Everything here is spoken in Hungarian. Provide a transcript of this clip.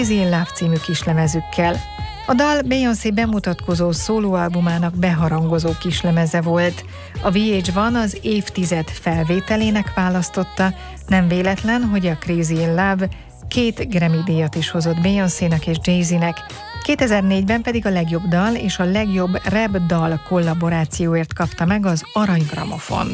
Crazy in Love című kislemezükkel. A dal Beyoncé bemutatkozó szólóalbumának beharangozó kislemeze volt. A VH1 az évtized felvételének választotta, nem véletlen, hogy a Crazy in Love 2 Grammy-díjat is hozott Beyoncénak és Jay-Z-nek. 2004-ben pedig a legjobb dal és a legjobb rap dal kollaborációért kapta meg az Arany Gramofont.